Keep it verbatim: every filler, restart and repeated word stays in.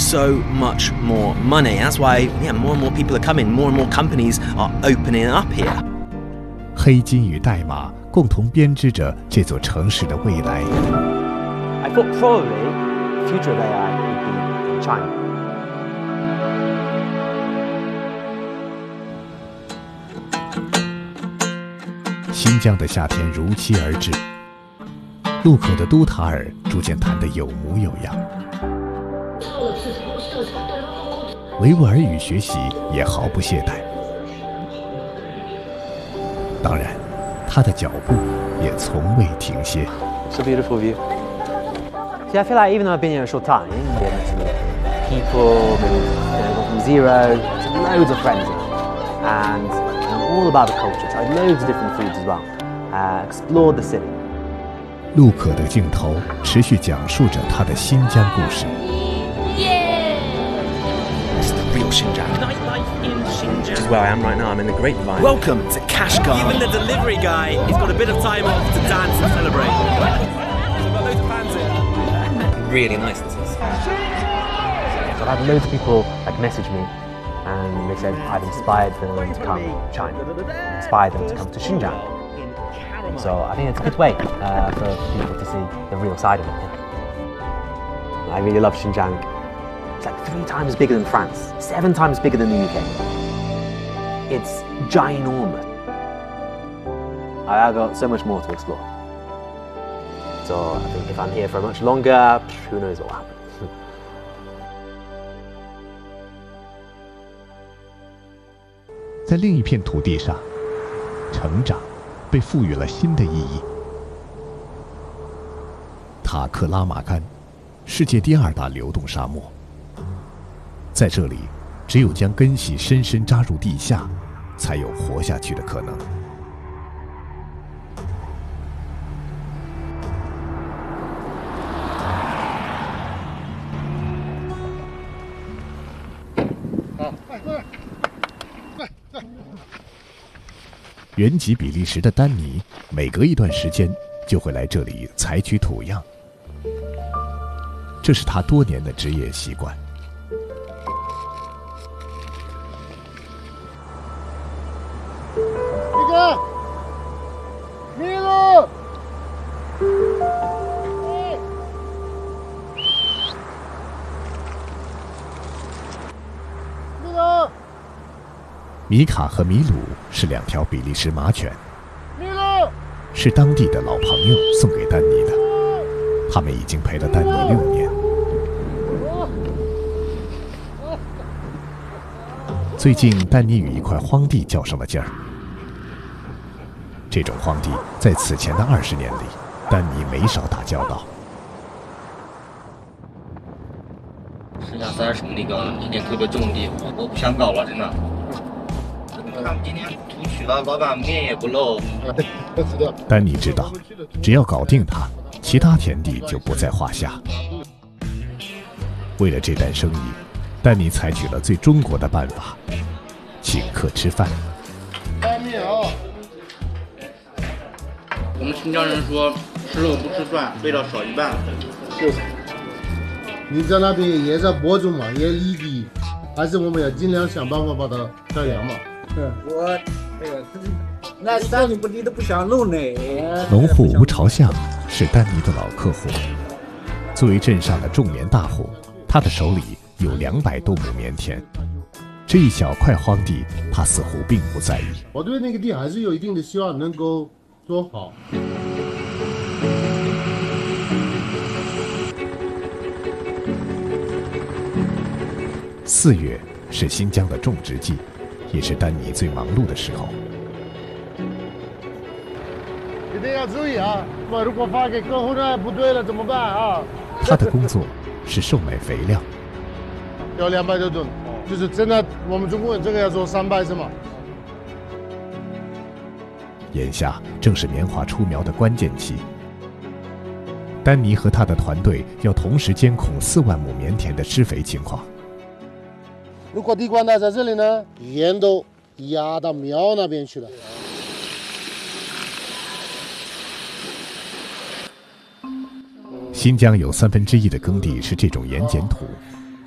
so much more money. That's why, yeah, more and more people are coming. More and more companies are opening up here. 黑金与代码共同编织着这座城市的未来。 I thought probably the future of A I would be in China. 新疆的夏天如期而至，路口的都塔尔逐渐弹得有模有样，维吾尔语学习也毫不懈怠。当然，他的脚步也从未停歇。 It's a beautiful view. See, I feel like even though I've been here a short time, I've been able to meet people, maybe, you know, from zero to loads of friends here, and you know, all about the culture. Tried loads of different foods as well. Uh, explored the city. 路可的镜头持续讲述着他的新疆故事。 It's the real Xinjiang. Nightlife in Xinjiang. Which is where I am right now. I'm in the grapevine. Welcome to Kashgar. Even the delivery guy, he's got a bit of time off to dance and celebrate. We've got loads of fans here. Really nice this is. So I've had loads of people like message me, and they said I've inspired them to come to China, inspired them to come to Xinjiang. So I think it's a good way uh, for people to see the real side of it. I really love Xinjiang. It's like three times bigger than France, seven times bigger than the U K. It's ginormous. I've got so much more to explore. So I think if I'm here for much longer, who knows what will happen. 在另一片土地上，成长被赋予了新的意义。塔克拉玛干，世界第二大流动沙漠。在这里，只有将根系深深扎入地下，才有活下去的可能。原籍比利时的丹尼，每隔一段时间就会来这里采取土样，这是他多年的职业习惯。 那个，米露，米露。 米卡和米鲁是两条比利时马犬， 米露是当地的老朋友送给丹尼的，他们已经陪了丹尼六年。最近，丹尼与一块荒地较上了劲儿。这种荒地在此前的二十年里，丹尼没少打交道。 十下三省那个一点特别重的地方，我不想搞了，真的。他们今天图取了，老板面也不漏。 丹尼知道，只要搞定他，其他田地就不在话下。为了这单生意，丹尼采取了最中国的办法，请客吃饭。 干面啊！ 我们新疆人说，吃肉不吃饭，味道少一半。 就是。你在那边也在播种嘛，也异地，还是我们要尽量想办法把它改良嘛。 我这个那三里不地都不想弄呢。 农户吴朝相是丹尼的老客户，作为镇上的种棉大户，他的手里有两百多亩棉田。这一小块荒地，他似乎并不在意。 我对那个地还是有一定的希望能够做好。 四月是新疆的种植季，也是丹尼最忙碌的时候。 一定要注意啊！如果发给客户呢不对了怎么办啊？ 他的工作是售卖肥料， 要两百多吨，就是真的，我们中国人这个要做三百是吗？ 眼下正是棉花出苗的关键期，丹尼和他的团队要同时监控四万亩棉田的施肥情况。 如果地瓜呢在这里呢，盐都压到苗那边去了。 新疆有三分之一的耕地是这种盐碱土，